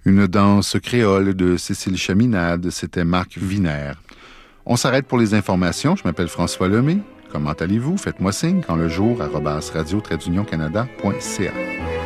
Une danse créole de Cécile Chaminade, c'était Marc Vinaire. On s'arrête pour les informations. Je m'appelle François Lemay. Comment allez-vous? Faites-moi signe quand le jour @radio-canada.ca.